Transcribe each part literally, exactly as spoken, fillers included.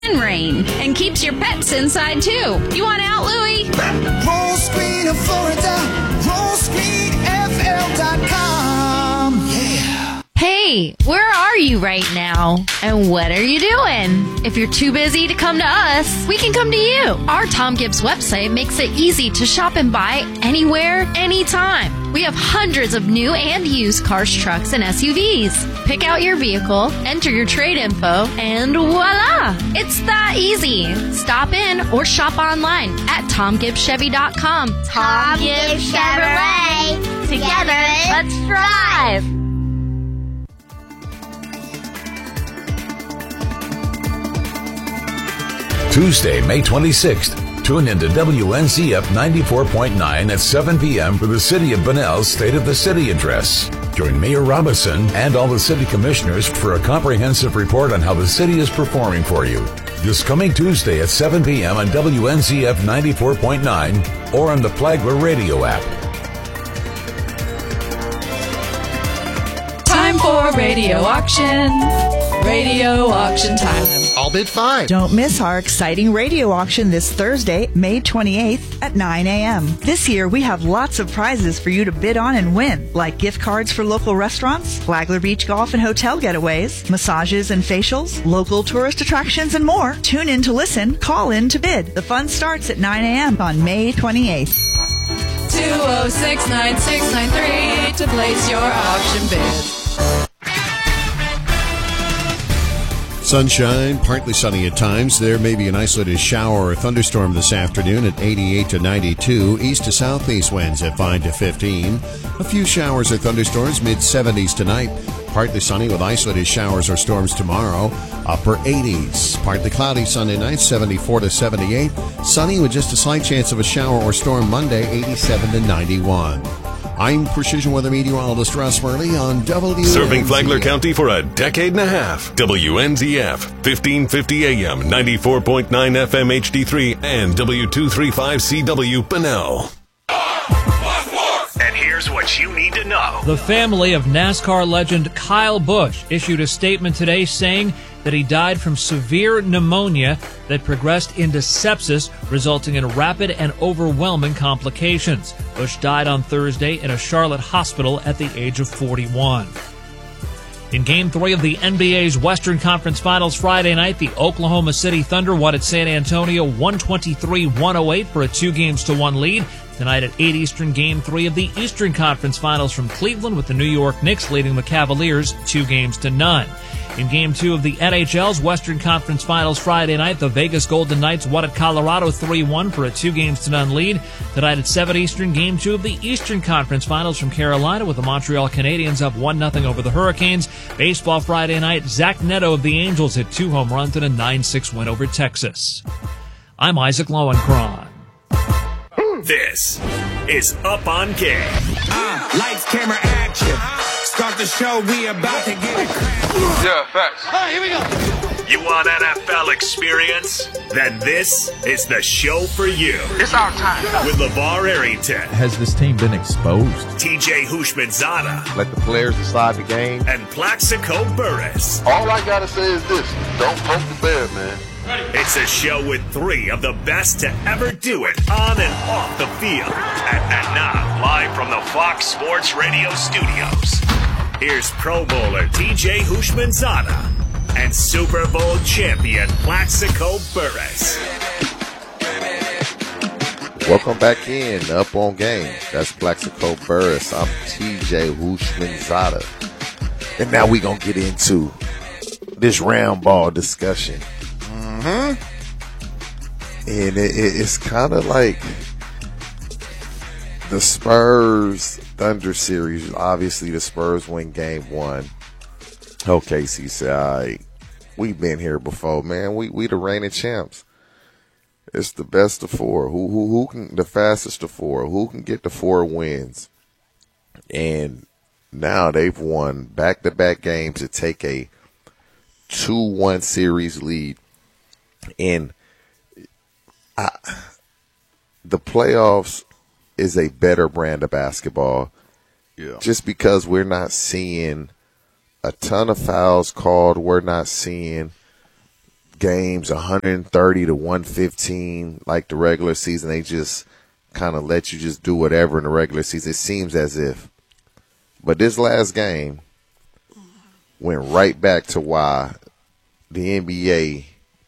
rain and keeps your pets inside too. You want out, Louie? Roll Screen of Florida, roll screen f l dot com. Yeah. Hey, where are you right now? And what are you doing? If you're too busy to come to us, we can come to you. Our Tom Gibbs website makes it easy to shop and buy anywhere, anytime. We have hundreds of new and used cars, trucks, and S U Vs. Pick out your vehicle, enter your trade info, and voila! It's that easy. Stop in or shop online at tom gibbs chevy dot com. Tom Gibbs Chevrolet. Together, let's drive. Tuesday, May twenty-sixth. Tune in to W N Z F ninety-four point nine at seven p.m. for the City of Bunnell's State of the City address. Join Mayor Robinson and all the city commissioners for a comprehensive report on how the city is performing for you. This coming Tuesday at seven p.m. on W N Z F ninety-four point nine or on the Flagler Radio app. Time for radio auction. Radio auction time. I'll bid five. Don't miss our exciting radio auction this Thursday, May twenty-eighth at nine a.m. This year, we have lots of prizes for you to bid on and win, like gift cards for local restaurants, Flagler Beach golf and hotel getaways, massages and facials, local tourist attractions, and more. Tune in to listen, call in to bid. The fun starts at nine a.m. on May twenty-eighth. two oh six, nine six nine three to place your auction bid. Sunshine, partly sunny at times. There may be an isolated shower or thunderstorm this afternoon at eighty-eight to ninety-two. East to southeast winds at five to fifteen. A few showers or thunderstorms, mid seventies tonight. Partly sunny with isolated showers or storms tomorrow. Upper eighties. Partly cloudy Sunday night, seventy-four to seventy-eight. Sunny with just a slight chance of a shower or storm Monday, eighty-seven to ninety-one. I'm Precision Weather Meteorologist Russ Murley on W N Z F. Serving Flagler County for a decade and a half. W N Z F, fifteen fifty A M, ninety-four point nine F M H D three, and W two thirty-five C W Bunnell. And here's what you need to know. The family of NASCAR legend Kyle Busch issued a statement today saying that he died from severe pneumonia that progressed into sepsis, resulting in rapid and overwhelming complications. Busch died on Thursday in a Charlotte hospital at the age of forty-one. In Game three of the N B A's Western Conference Finals Friday night, the Oklahoma City Thunder won at San Antonio one twenty-three to one oh eight for a two games to one lead. Tonight at eight Eastern, Game three of the Eastern Conference Finals from Cleveland, with the New York Knicks leading the Cavaliers two games to none. In Game two of the N H L's Western Conference Finals Friday night, the Vegas Golden Knights won at Colorado three one for a two games to none lead. Tonight at seven Eastern, Game two of the Eastern Conference Finals from Carolina, with the Montreal Canadiens up one nothing over the Hurricanes. Baseball Friday night, Zach Neto of the Angels hit two home runs in a nine six win over Texas. I'm Isaac Lowenkron. This is Up on Game. Uh, lights, camera, action. Start the show, we about to get it cracked. Yeah, facts. All right, here we go. You want N F L experience? Then this is the show for you. It's our time. With LeVar Arrington. Has this team been exposed? T J Houshmandzadeh. Let the players decide the game. And Plaxico Burress. All I gotta say is this. Don't poke the bear, man. It's a show with three of the best to ever do it on and off the field. And, and now, live from the Fox Sports Radio studios, here's Pro Bowler T J Houshmandzadeh and Super Bowl champion Plaxico Burress. Welcome back in to Up on Game. That's Plaxico Burress. I'm T J Houshmandzadeh. And now we're going to get into this round ball discussion. Mm-hmm. And it, it, it's kind of like the Spurs Thunder series. Obviously, the Spurs win game one. O K C said, all right, we've been here before, man. We we the reigning champs. It's the best of four. Who who who can the fastest of four? Who can get the four wins? And now they've won back-to-back games to take a two one series lead. And I, the playoffs is a better brand of basketball. Yeah. Just because we're not seeing a ton of fouls called, we're not seeing games one thirty to one fifteen, like the regular season. They just kind of let you just do whatever in the regular season. It seems as if. But this last game went right back to why the N B A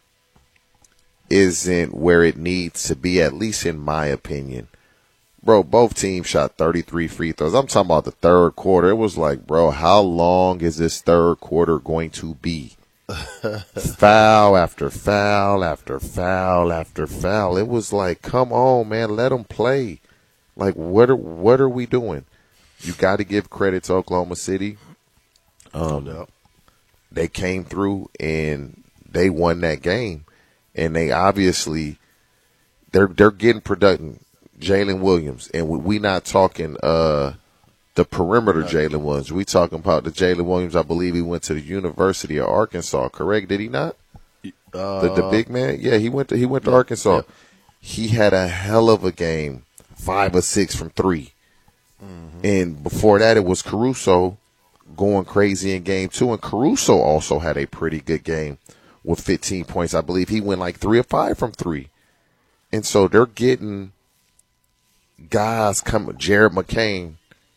isn't where it needs to be, at least in my opinion. Bro, both teams shot thirty-three free throws. I'm talking about the third quarter. It was like, bro, how long is this third quarter going to be? Foul after foul after foul after foul. It was like, come on, man, let them play. Like, what are what are we doing? You got to give credit to Oklahoma City. Um, no. They came through and they won that game, and they obviously they're they're getting production. Jalen Williams, and we, we not talking uh, the perimeter Jalen Williams. We talking about the Jalen Williams. I believe he went to the University of Arkansas. Correct? Did he not? Uh, the, the big man. Yeah, he went to he went to yeah, Arkansas. Yeah. He had a hell of a game. Five or six from three, mm-hmm. and before that it was Caruso going crazy in game two, and Caruso also had a pretty good game with fifteen points. I believe he went like three or five from three, and so they're getting guys come. Jared McCain,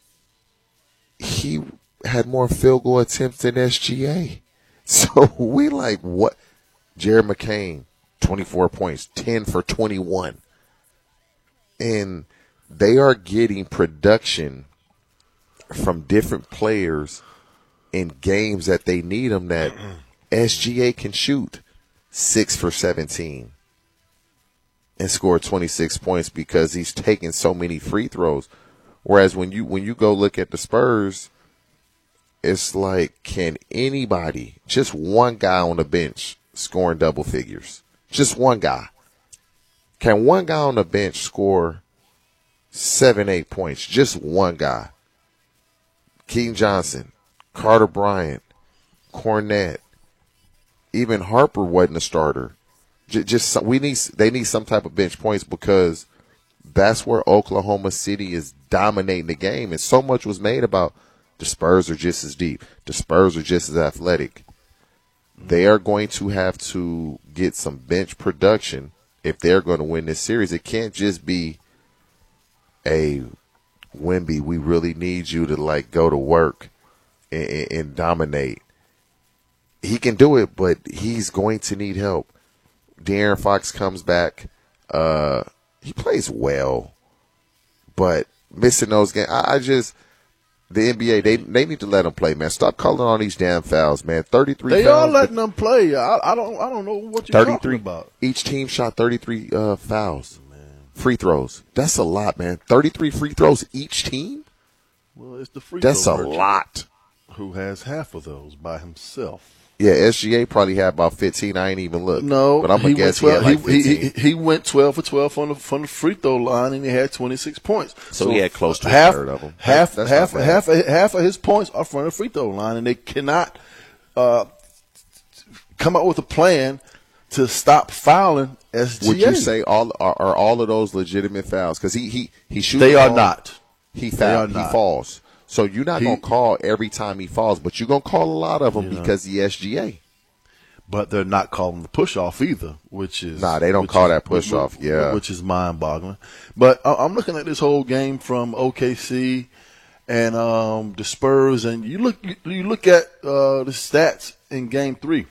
he had more field goal attempts than S G A. So we like, what? Jared McCain, twenty-four points, ten for twenty-one. And they are getting production from different players in games that they need them that S G A can shoot six for seventeen. And score twenty-six points because he's taking so many free throws. Whereas when you when you go look at the Spurs, it's like, can anybody, just one guy on the bench scoring double figures? Just one guy. Can one guy on the bench score seven, eight points? Just one guy. Keaton Johnson, Carter Bryant, Cornette, even Harper wasn't a starter. Just we need they need some type of bench points because that's where Oklahoma City is dominating the game, and so much was made about the Spurs are just as deep, the Spurs are just as athletic. They are going to have to get some bench production if they're going to win this series. It can't just be a Wemby, we really need you to like go to work and, and, and dominate. He can do it, but he's going to need help. De'Aaron Fox comes back. Uh, he plays well, but missing those games. I, I just the N B A they they need to let him play, man. Stop calling on these damn fouls, man. Thirty-three. They fouls, are letting them play. I, I don't I don't know what you're talking about. Each team shot thirty-three uh, fouls, man. Free throws. That's a lot, man. Thirty-three free throws each team. Well, it's the free. That's throw a merchant lot. Who has half of those by himself? Yeah, S G A probably had about fifteen. I ain't even looked. No, but I'm gonna guess twelve, he had like he, fifteen. he, he went twelve for twelve from the from the free throw line, and he had twenty-six points. So, so he had close to half, a third of them. Half that's half half half, half of his points are from the free throw line, and they cannot uh, come up with a plan to stop fouling S G A. Would you say all are, are all of those legitimate fouls? Because he he he shoots. They are not. He foul, He not. falls. So you're not he, gonna call every time he falls, but you're gonna call a lot of them you know, because the S G A. But they're not calling the push off either, which is nah. They don't call is, that push off. Yeah, which is mind boggling. But I'm looking at this whole game from O K C and um, the Spurs, and you look you look at uh, the stats in Game Three.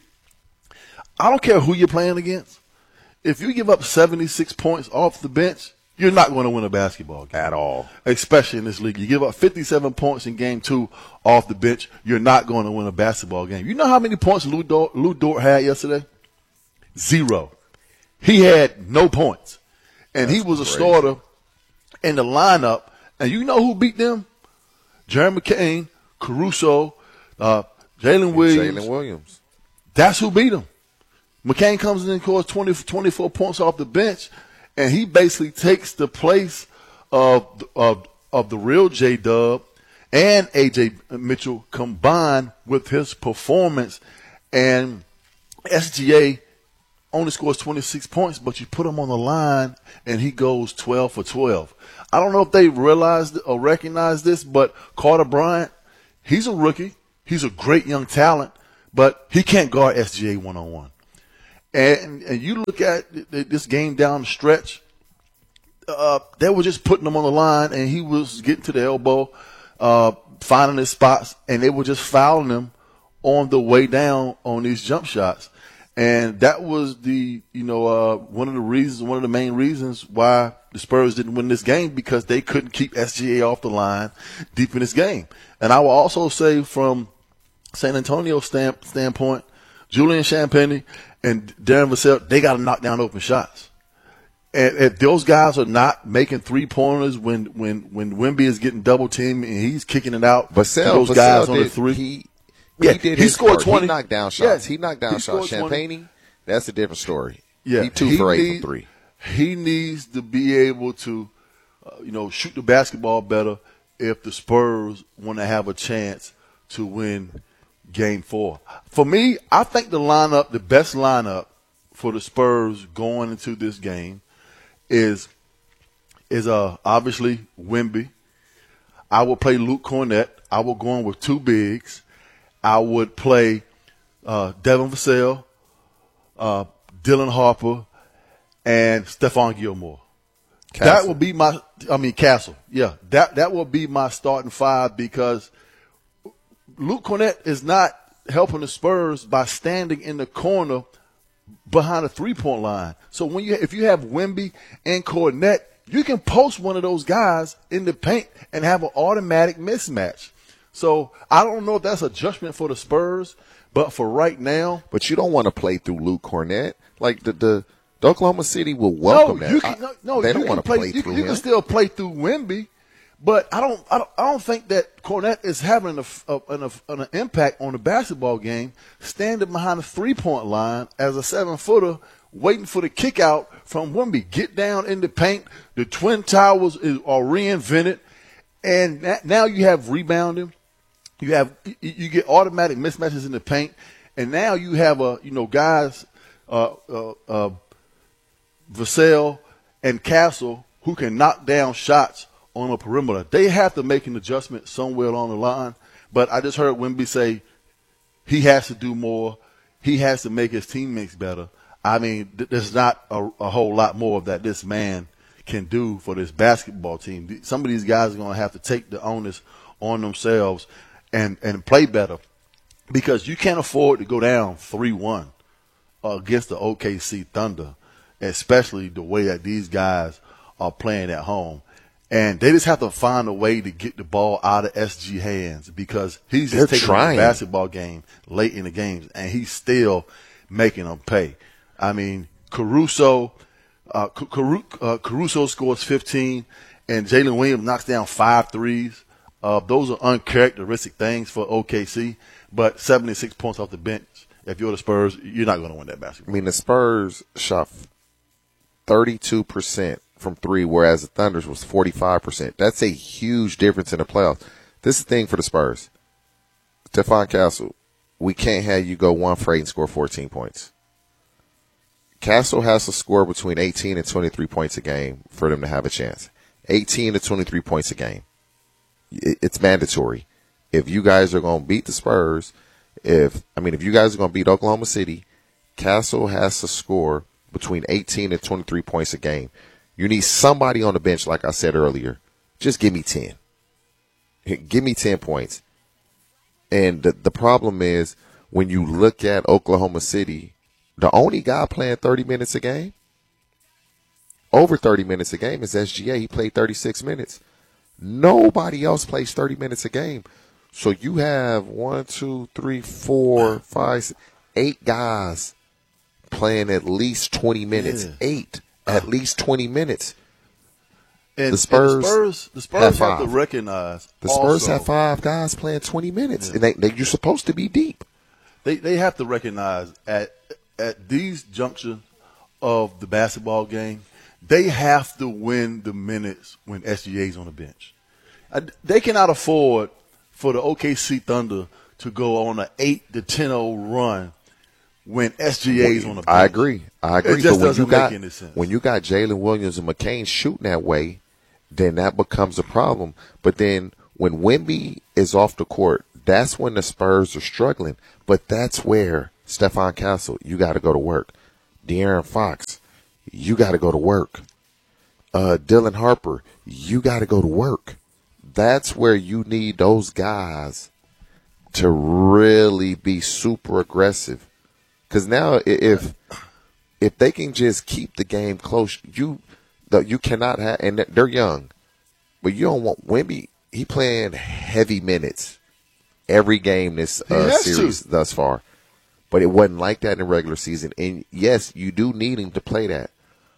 I don't care who you're playing against. If you give up seventy-six points off the bench, you're not going to win a basketball game at all, especially in this league. You give up fifty-seven points in Game Two off the bench, you're not going to win a basketball game. You know how many points Lou Dort, Lou Dort had yesterday? Zero. He had no points, and That's he was a crazy. starter in the lineup. And you know who beat them? Jared McCain, Caruso, uh, Jalen Williams. Jalen Williams. That's who beat him. McCain comes in and scores twenty, twenty-four points off the bench. And he basically takes the place of of of the real J-Dub and A J Mitchell combined with his performance. And S G A only scores twenty-six points, but you put him on the line and he goes twelve for twelve. I don't know if they realized or recognize this, but Carter Bryant, he's a rookie. He's a great young talent, but he can't guard S G A one-on-one. And and you look at this game down the stretch, uh, they were just putting him on the line, and he was getting to the elbow, uh, finding his spots, and they were just fouling him on the way down on these jump shots. And that was the, you know, uh, one of the reasons, one of the main reasons why the Spurs didn't win this game, because they couldn't keep S G A off the line deep in this game. And I will also say from San Antonio stand, standpoint, Julian Champagnie and Darren Vassell, they got to knock down open shots. And if those guys are not making three pointers when when when Wemby is getting double teamed and he's kicking it out, Vassell, those Vassell guys on did, the three, he, yeah, he did. He his scored part. twenty. He knocked down shots. Yeah, he knocked down he shots. scored twenty. Champagnie, that's a different story. Yeah, he two he for eight need, from three. He needs to be able to, uh, you know, shoot the basketball better if the Spurs want to have a chance to win Game Four. For me, I think the lineup, the best lineup for the Spurs going into this game is is uh obviously Wemby. I would play Luke Kornet. I would go in with two bigs. I would play uh, Devin Vassell, uh, Dylan Harper, and Stephon Gilmore. Castle. That would be my, I mean, Castle. Yeah, that, that would be my starting five, because Luke Kornet is not helping the Spurs by standing in the corner behind the three-point line. So when you, if you have Wemby and Kornet, you can post one of those guys in the paint and have an automatic mismatch. So I don't know if that's a judgment for the Spurs, but for right now. But you don't want to play through Luke Kornet. Like the, the, the Oklahoma City will welcome no, that. You can, no, no, they you don't can want to play, play you, through you him. can still play through Wemby, but I don't, I don't, I don't think that Kornet is having a, a, an, a, an impact on the basketball game, standing behind the three-point line as a seven-footer, waiting for the kick out from Wemby. Get down in the paint. The Twin Towers is, are reinvented, and that, now you have rebounding. You have you, you get automatic mismatches in the paint, and now you have a you know guys, uh, uh, uh, Vassell and Castle, who can knock down shots on a perimeter. They have to make an adjustment somewhere along the line. But I just heard Wemby say he has to do more. He has to make his teammates better. I mean, th- there's not a, a whole lot more that this man can do for this basketball team. Some of these guys are going to have to take the onus on themselves and, and play better, because you can't afford to go down three one against the O K C Thunder, especially the way that these guys are playing at home. And they just have to find a way to get the ball out of S G hands, because he's just They're taking trying. the basketball game late in the games, and he's still making them pay. I mean, Caruso, uh, Caru- uh, Caruso scores fifteen, and Jalen Williams knocks down five threes. Uh, those are uncharacteristic things for O K C, but seventy-six points off the bench. If you're the Spurs, you're not going to win that basketball. I mean, the Spurs shot thirty-two percent from three, whereas the Thunder's was forty-five percent. That's a huge difference in the playoffs. This is the thing for the Spurs. Stephon Castle, we can't have you go one for eight and score fourteen points. Castle has to score between eighteen and twenty-three points a game for them to have a chance. eighteen to twenty-three points a game. It's mandatory. If you guys are going to beat the Spurs, if I mean, if you guys are going to beat Oklahoma City, Castle has to score between eighteen and twenty-three points a game. You need somebody on the bench, like I said earlier. Just give me ten. Give me ten points. And the, the problem is, when you look at Oklahoma City, the only guy playing thirty minutes a game, over thirty minutes a game, is S G A. He played thirty-six minutes. Nobody else plays thirty minutes a game. So you have one, two, three, four, five, six, eight guys playing at least twenty minutes. Yeah. Eight. At least twenty minutes. And the Spurs, and the Spurs, the Spurs have, have five. to recognize the Spurs also, have five guys playing twenty minutes, yeah. and they, they, you're supposed to be deep. They they have to recognize at at these junctions of the basketball game, they have to win the minutes when S G A's on the bench. They cannot afford for the O K C Thunder to go on an eight to ten oh run when S G A's on the bench. I agree. I agree. It just but when doesn't you got, make any sense. When you got Jalen Williams and McCain shooting that way, then that becomes a problem. But then when Wemby is off the court, that's when the Spurs are struggling. But that's where Stephon Castle, you got to go to work. De'Aaron Fox, you got to go to work. Uh, Dylan Harper, you got to go to work. That's where you need those guys to really be super aggressive. Because now if if they can just keep the game close, you you cannot have, and they're young, but you don't want Wemby. He playing heavy minutes every game this uh, series to. thus far. But it wasn't like that in the regular season. And, yes, you do need him to play that.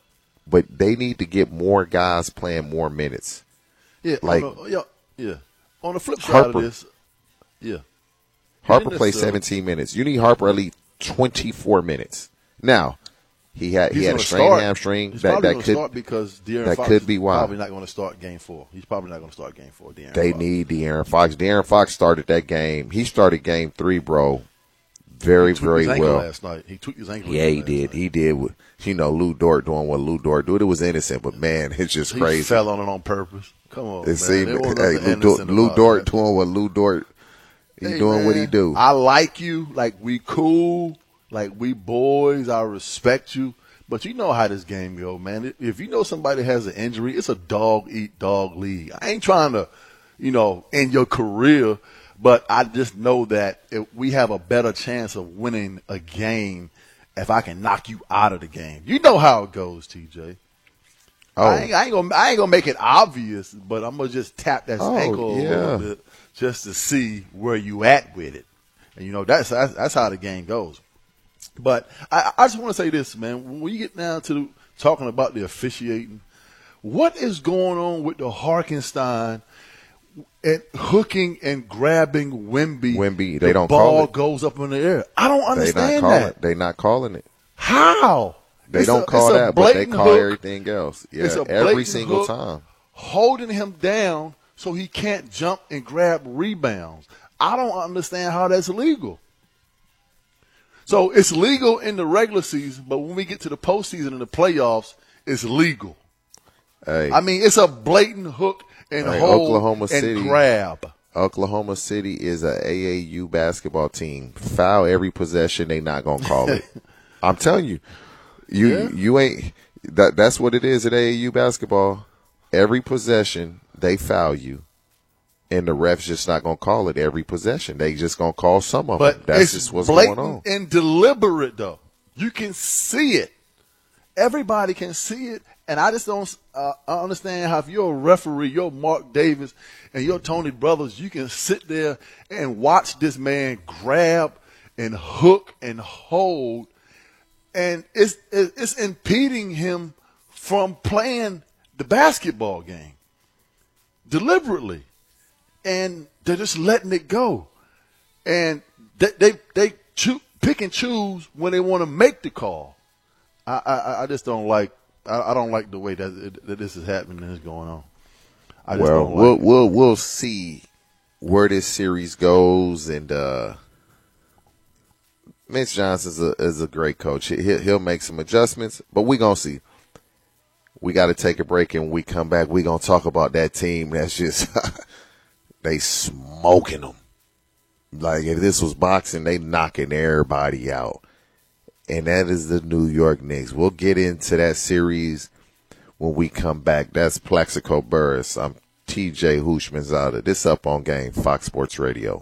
But they need to get more guys playing more minutes. Yeah, like on the, yeah, yeah. On the flip side Harper, of this, yeah. Harper plays seventeen minutes. You need Harper at least twenty-four minutes. Now, he had he He's had a strained start. hamstring. He's that probably that going could to start because De'Aaron that Fox could be why. Probably not going to start game four. He's probably not going to start game four. De'Aaron They Fox. need De'Aaron Fox. De'Aaron Fox started that game. He started game three, bro. Very, he very his ankle well. Last night. He tweaked his ankle. Yeah, he last did. Night. He did. With, you know, Lou Dort doing what Lou Dort did. It was innocent, but man, it's just He crazy. fell on it on purpose. Come on, It man. seemed, There wasn't hey, nothing Lou, innocent Lou about Dort that. doing what Lou Dort. He Hey, doing man, what he do. I like you. Like, we cool. Like, we boys. I respect you. But you know how this game go, man. If you know somebody has an injury, it's a dog-eat-dog league. I ain't trying to, you know, end your career, but I just know that if we have a better chance of winning a game if I can knock you out of the game. You know how it goes, T J. Oh. I ain't, I ain't gonna I ain't gonna make it obvious, but I'm gonna just tap that Oh, ankle a yeah. little bit just to see where you at with it. And you know that's that's, that's how the game goes. But I, I just want to say this, man. When we get down to talking about the officiating, what is going on with the Harkenstein and hooking and grabbing Wemby? Wemby, they the don't ball call it. goes up in the air. I don't They not understand calling. that. They not calling it. How? They It's don't a- call it's a that, but they blatant call hook. everything else. Yeah, It's a every blatant single hook, time. holding him down so he can't jump and grab rebounds. I don't understand how that's legal. So it's legal in the regular season, but when we get to the postseason and the playoffs, it's legal. Hey, I mean, it's a blatant hook and hey, hold Oklahoma and City grab. Oklahoma City is a A A U basketball team. Foul every possession, they not gonna call it. I'm telling you, you Yeah. you ain't that. That's what it is at A A U basketball. Every possession they foul you, and the refs just not gonna call it every possession. They just gonna call some of But them. That's it's just what's blatant going on. and deliberate, though. You can see it. Everybody can see it, and I just don't uh, I understand how if you're a referee, you're Mark Davis, and you're Tony Brothers, you can sit there and watch this man grab and hook and hold, and it's it's impeding him from playing the basketball game deliberately, and they're just letting it go, and they they, they choo- pick and choose when they want to make the call. I, I, I just don't like I, I don't like the way that, that this is happening and is going on. I just Well, don't like we'll it. we'll we'll see where this series goes, and uh, Mitch Johnson's a is a great coach. He he'll, he'll make some adjustments, but we gonna see. We got to take a break, and when we come back, we gonna talk about that team that's just they smoking them. Like if this was boxing, they knocking everybody out. And that is the New York Knicks. We'll get into that series when we come back. That's Plexico Burris. I'm T J Hushmanzada. This Up on Game, Fox Sports Radio.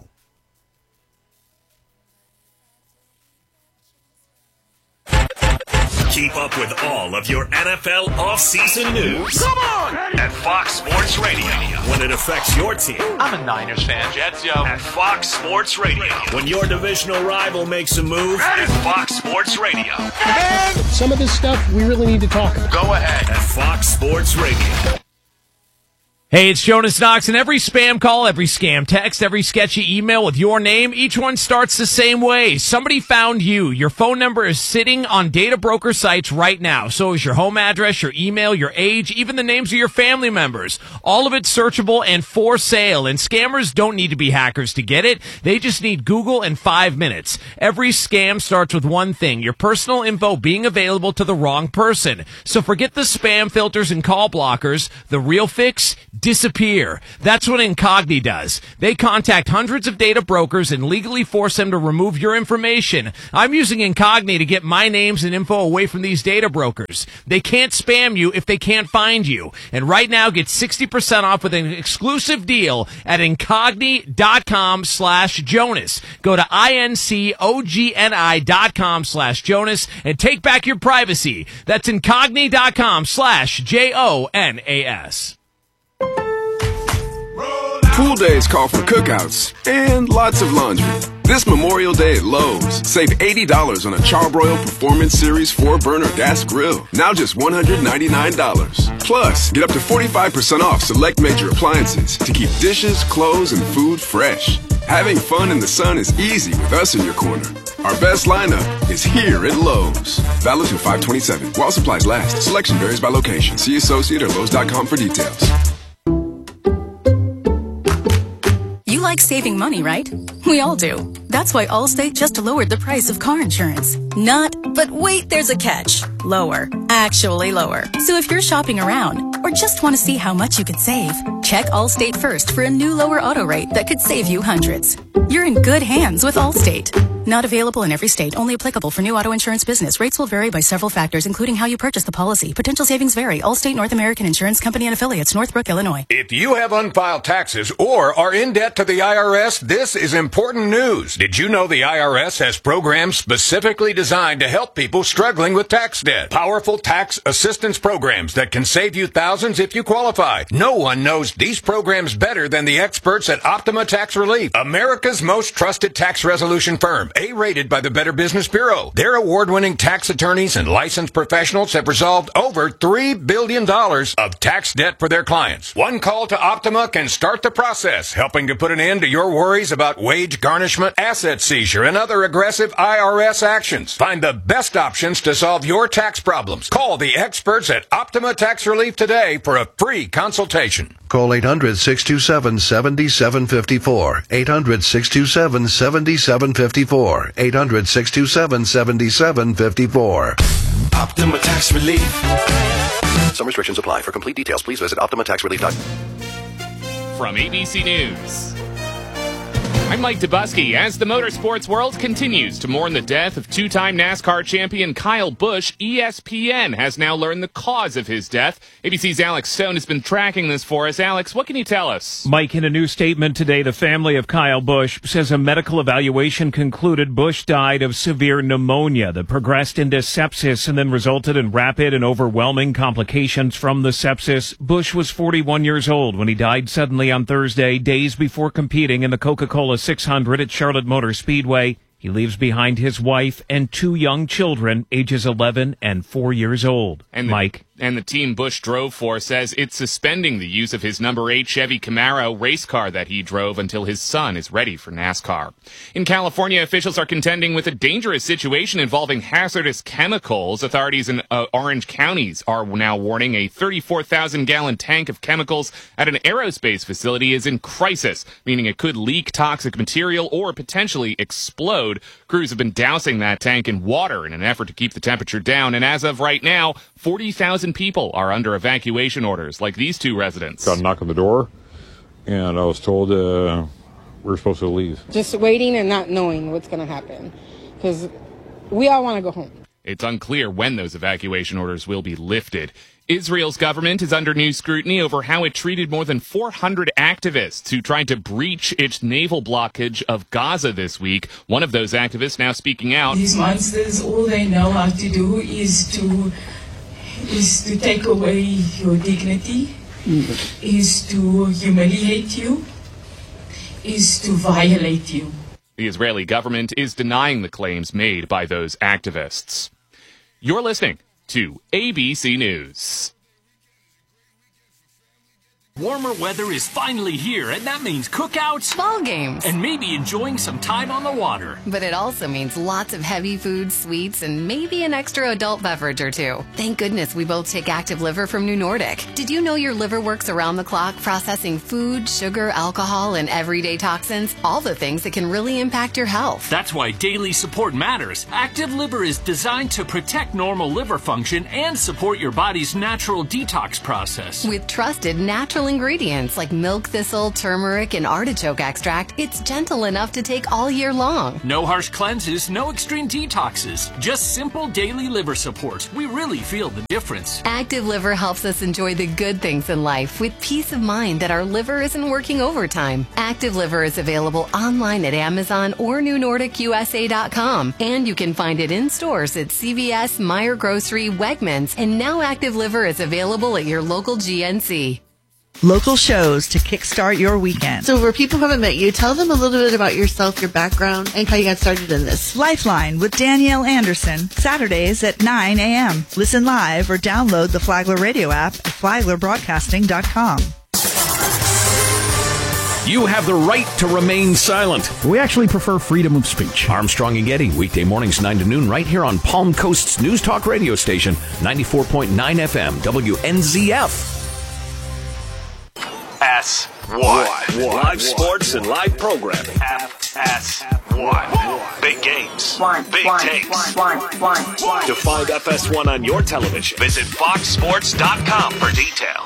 Keep up with all of your N F L offseason news. Come on! At Fox Sports Radio. When it affects your team. I'm a Niners fan, Jets, yo. At Fox Sports Radio. When your divisional rival makes a move. At Fox Sports Radio. And some of this stuff we really need to talk about. Go ahead. At Fox Sports Radio. Hey, it's Jonas Knox, and every spam call, every scam text, every sketchy email with your name, each one starts the same way. Somebody found you. Your phone number is sitting on data broker sites right now. So is your home address, your email, your age, even the names of your family members. All of it searchable and for sale. And scammers don't need to be hackers to get it. They just need Google and five minutes. Every scam starts with one thing, your personal info being available to the wrong person. So forget the spam filters and call blockers. The real fix, disappear. That's what Incogni does. They contact hundreds of data brokers and legally force them to remove your information. I'm using Incogni to get my names and info away from these data brokers. They can't spam you if they can't find you. And right now, get sixty percent off with an exclusive deal at Incogni.com slash Jonas. Go to I-N-C-O-G-N-I dot com slash Jonas and take back your privacy. That's Incogni.com slash J O N A S. Pool days call for cookouts and lots of laundry. This Memorial Day at Lowe's, save eighty dollars on a Charbroil Performance Series four burner gas grill. Now just one hundred ninety-nine dollars. Plus, get up to forty-five percent off select major appliances to keep dishes, clothes, and food fresh. Having fun in the sun is easy with us in your corner. Our best lineup is here at Lowe's. Valid through five twenty-seven. While supplies last. Selection varies by location. See associate or Lowe's dot com for details. You like saving money, right? We all do. That's why Allstate just lowered the price of car insurance. Not, but wait, there's a catch. Lower. Actually lower. So if you're shopping around or just want to see how much you could save, check Allstate first for a new lower auto rate that could save you hundreds. You're in good hands with Allstate. Not available in every state. Only applicable for new auto insurance business. Rates will vary by several factors, including how you purchase the policy. Potential savings vary. Allstate North American Insurance Company and affiliates, Northbrook, Illinois. If you have unfiled taxes or are in debt to the I R S, this is important news. Did you know the I R S has programs specifically designed to help people struggling with tax debt? Powerful tax assistance programs that can save you thousands if you qualify. No one knows these programs better than the experts at Optima Tax Relief, America's most trusted tax resolution firm. A-rated by the Better Business Bureau. Their award-winning tax attorneys and licensed professionals have resolved over three billion dollars of tax debt for their clients. One call to Optima can start the process, helping to put an end to your worries about wage garnishment, asset seizure, and other aggressive I R S actions. Find the best options to solve your tax problems. Call the experts at Optima Tax Relief today for a free consultation. Call eight hundred, six two seven, seven seven five four. eight hundred, six two seven, seven seven five four. eight hundred, six two seven, seven seven five four. Optima Tax Relief. Some restrictions apply. For complete details, please visit Optima Tax Relief dot com. From A B C News, I'm Mike Dubusky. As the motorsports world continues to mourn the death of two-time NASCAR champion Kyle Busch, E S P N has now learned the cause of his death. A B C's Alex Stone has been tracking this for us. Alex, what can you tell us? Mike, in a new statement today, the family of Kyle Busch says a medical evaluation concluded Busch died of severe pneumonia that progressed into sepsis and then resulted in rapid and overwhelming complications from the sepsis. Busch was forty-one years old when he died suddenly on Thursday, days before competing in the Coca-Cola six hundred at Charlotte Motor Speedway. He leaves behind his wife and two young children, ages eleven and four years old. And the, Mike. And the team Busch drove for says it's suspending the use of his number eight Chevy Camaro race car that he drove until his son is ready for NASCAR. In California, officials are contending with a dangerous situation involving hazardous chemicals. Authorities in uh, Orange counties are now warning a thirty-four thousand gallon tank of chemicals at an aerospace facility is in crisis, meaning it could leak toxic material or potentially explode. Crews have been dousing that tank in water in an effort to keep the temperature down, and as of right now, forty thousand people are under evacuation orders, like these two residents. Got a knock on the door, and I was told uh, we were supposed to leave. Just waiting and not knowing what's going to happen, because we all want to go home. It's unclear when those evacuation orders will be lifted. Israel's government is under new scrutiny over how it treated more than four hundred activists who tried to breach its naval blockage of Gaza this week. One of those activists now speaking out. These monsters, all they know how to do is to is to take away your dignity, is to humiliate you, is to violate you. The Israeli government is denying the claims made by those activists. You're listening to A B C News. Warmer weather is finally here, and that means cookouts, ball games, and maybe enjoying some time on the water. But it also means lots of heavy foods, sweets, and maybe an extra adult beverage or two. Thank goodness we both take Active Liver from New Nordic. Did you know your liver works around the clock processing food, sugar, alcohol, and everyday toxins? All the things that can really impact your health. That's why daily support matters. Active Liver is designed to protect normal liver function and support your body's natural detox process. With trusted, natural natural ingredients like milk thistle, turmeric, and artichoke extract, it's gentle enough to take all year long. No harsh cleanses, no extreme detoxes. Just simple daily liver support. We really feel the difference. Active Liver helps us enjoy the good things in life with peace of mind that our liver isn't working overtime. Active Liver is available online at Amazon or new nordic u s a dot com. And you can find it in stores at C V S, Meijer Grocery, Wegmans, and now Active Liver is available at your local G N C. Local shows to kickstart your weekend. So for people who haven't met you, tell them a little bit about yourself, your background, and how you got started in this. Lifeline with Danielle Anderson, Saturdays at nine a.m. Listen live or download the Flagler Radio app at flagler broadcasting dot com. You have the right to remain silent. We actually prefer freedom of speech. Armstrong and Getty, weekday mornings nine to noon, right here on Palm Coast's News Talk radio station, ninety-four point nine F M, W N Z F. S one. Live sports and live programming. F S one. Big games. One, Big one, takes. one, one, one, one. To find F S one on your television, visit fox sports dot com for details.